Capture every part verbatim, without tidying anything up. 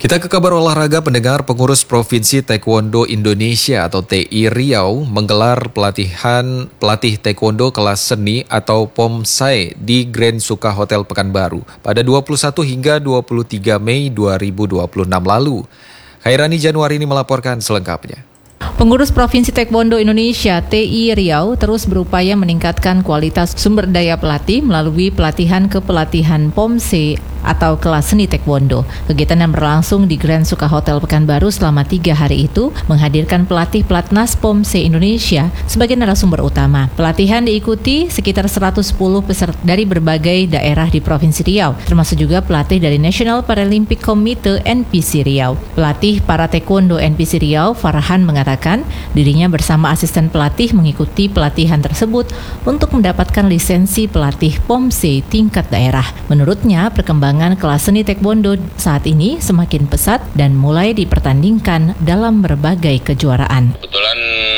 Kita ke kabar olahraga. Pendengar, pengurus Provinsi Taekwondo Indonesia atau T I Riau menggelar pelatihan pelatih taekwondo kelas seni atau Pomsae di Grand Suka Hotel Pekanbaru pada dua puluh satu hingga dua puluh tiga Mei dua ribu dua puluh enam lalu. Khairani Januari ini melaporkan selengkapnya. Pengurus Provinsi Taekwondo Indonesia T I Riau terus berupaya meningkatkan kualitas sumber daya pelatih melalui pelatihan kepelatihan Pomsae atau kelas seni taekwondo. Kegiatan yang berlangsung di Grand Suka Hotel Pekanbaru selama tiga hari itu menghadirkan pelatih pelatnas Pomsae Indonesia sebagai narasumber utama. Pelatihan diikuti sekitar seratus sepuluh peserta dari berbagai daerah di Provinsi Riau, termasuk juga pelatih dari National Paralympic Committee N P C Riau. Pelatih para taekwondo N P C Riau, Farhan, mengatakan dirinya bersama asisten pelatih mengikuti pelatihan tersebut untuk mendapatkan lisensi pelatih Pomsae tingkat daerah. Menurutnya, perkembangan kelas seni taekwondo saat ini semakin pesat dan mulai dipertandingkan dalam berbagai kejuaraan. Kebetulan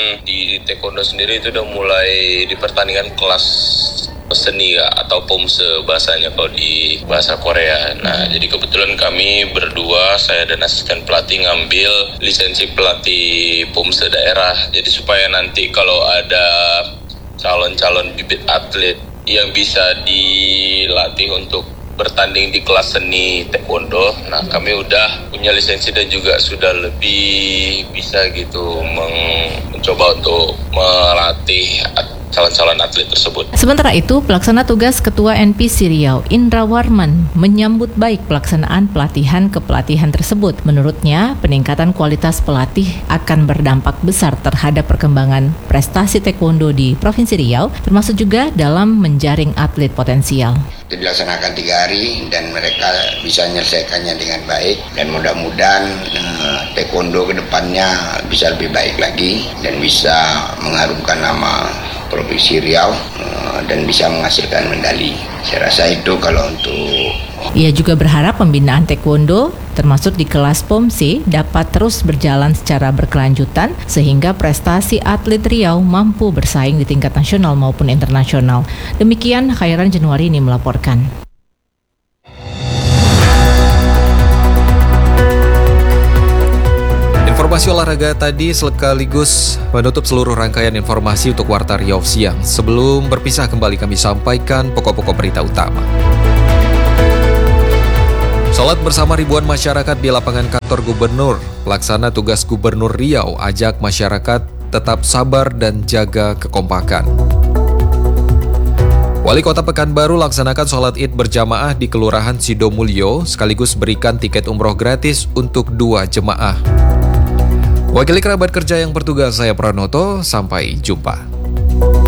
di taekwondo sendiri itu udah mulai dipertandingkan kelas seni ya, atau Pomsae bahasanya kalau di bahasa Korea. Nah, jadi kebetulan kami berdua, saya dan asisten pelatih, ngambil lisensi pelatih Pomsae daerah. Jadi supaya nanti kalau ada calon-calon bibit atlet yang bisa dilatih untuk bertanding di kelas seni taekwondo, nah kami udah punya lisensi dan juga sudah lebih bisa gitu mencoba untuk melatih calon-calon atlet tersebut. Sementara itu, pelaksana tugas Ketua N P C Riau, Indra Warman, menyambut baik pelaksanaan pelatihan kepelatihan tersebut. Menurutnya, peningkatan kualitas pelatih akan berdampak besar terhadap perkembangan prestasi taekwondo di Provinsi Riau, termasuk juga dalam menjaring atlet potensial. Itu dilaksanakan tiga hari dan mereka bisa menyelesaikannya dengan baik, dan mudah-mudahan eh, taekwondo ke depannya bisa lebih baik lagi dan bisa mengharumkan nama Provinsi Riau eh, dan bisa menghasilkan medali. Saya rasa itu kalau untuk. Ia juga berharap pembinaan taekwondo termasuk di kelas Pomsae dapat terus berjalan secara berkelanjutan sehingga prestasi atlet Riau mampu bersaing di tingkat nasional maupun internasional. Demikian Khairan Januari ini melaporkan. Informasi olahraga tadi sekaligus menutup seluruh rangkaian informasi untuk Warta Riau Siang. Sebelum berpisah kembali kami sampaikan pokok-pokok berita utama. Sholat bersama ribuan masyarakat di lapangan kantor gubernur. Pelaksana tugas Gubernur Riau ajak masyarakat tetap sabar dan jaga kekompakan. Wali Kota Pekanbaru laksanakan sholat Id berjamaah di Kelurahan Sidomulyo sekaligus berikan tiket umroh gratis untuk dua jemaah. Wakili kerabat kerja yang bertugas, saya Pranoto, sampai jumpa.